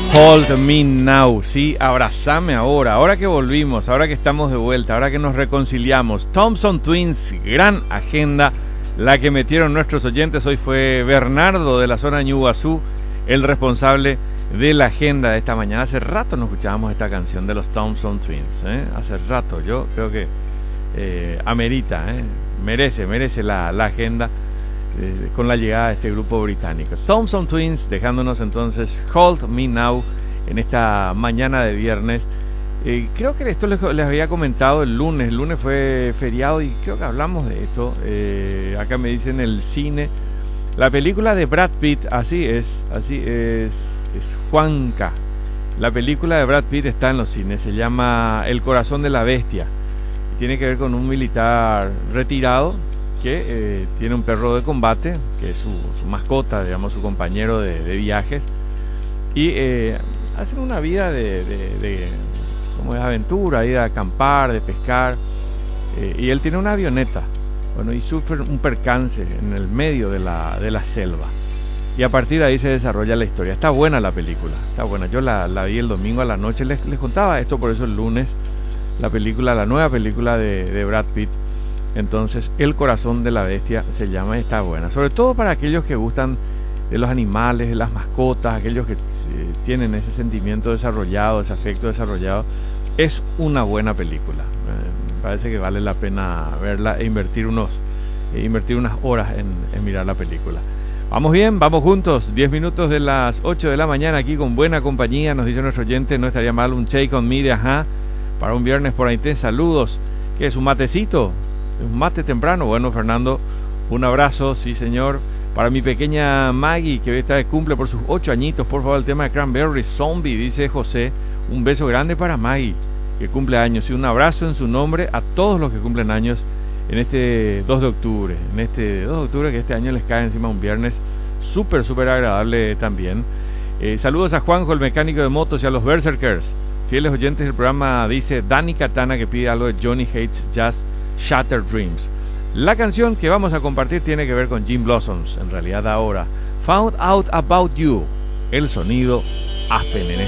Hold Me Now, sí, abrazame ahora, ahora que volvimos, ahora que estamos de vuelta, ahora que nos reconciliamos. Thompson Twins, gran agenda, la que metieron nuestros oyentes. Hoy fue Bernardo de la zona Ñuguazú, el responsable de la agenda de esta mañana. Hace rato no escuchábamos esta canción de los Thompson Twins, hace rato. Yo creo que amerita, merece la agenda con la llegada de este grupo británico. Thompson Twins dejándonos entonces Hold Me Now en esta mañana de viernes. Creo que esto les había comentado el lunes fue feriado y creo que hablamos de esto. Acá me dicen el cine, la película de Brad Pitt, así es Juanca. La película de Brad Pitt está en los cines, se llama El corazón de la bestia y tiene que ver con un militar retirado que tiene un perro de combate, que es su mascota, digamos, su compañero de viajes, y hacen una vida de como de aventura, ir a acampar, de pescar, y él tiene una avioneta, bueno, y sufre un percance en el medio de la selva, y a partir de ahí se desarrolla la historia. Está buena la película, está buena. Yo la vi el domingo a la noche, les contaba esto, por eso el lunes, la nueva película de Brad Pitt. Entonces, El corazón de la bestia se llama y está buena. Sobre todo para aquellos que gustan de los animales, de las mascotas, aquellos que tienen ese sentimiento desarrollado, ese afecto desarrollado. Es una buena película. Me parece que vale la pena verla e invertir unas horas en mirar la película. Vamos bien, vamos juntos. 10 minutos de las 8 de la mañana aquí con buena compañía. Nos dice nuestro oyente, no estaría mal un Take On Me de Ajá para un viernes por ahí. Saludos. ¿Qué es, un matecito? Un mate temprano. Bueno, Fernando, un abrazo, sí señor. Para mi pequeña Maggie, que hoy está de cumple por sus 8 añitos, por favor, el tema de Cranberry Zombie, dice José. Un beso grande para Maggie, que cumple años, y un abrazo en su nombre a todos los que cumplen años en este 2 de octubre. En este 2 de octubre, que este año les cae encima un viernes súper agradable también. Saludos a Juanjo, el mecánico de motos, y a los Berserkers, fieles oyentes del programa. Dice Dani Katana que pide algo de Johnny Hates Jazz, Shattered Dreams. La canción que vamos a compartir tiene que ver con Jim Blossoms, en realidad ahora. Found Out About You, el sonido Aspen en